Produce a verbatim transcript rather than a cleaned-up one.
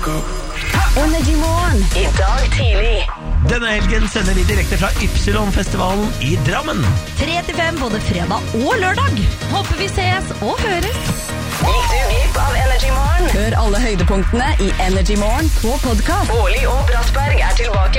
Energy Morgen I dag tidlig. Denne helgen sender vi direkte fra Ypsilon-festivalen i Drammen. tre til fem både fredag og lørdag. Håper vi ses og høres. Gikk du glipp av Energy Morgen? Hør alle høydepunktene I Energy Morgen på podcast. Bårli og Brattberg er tilbake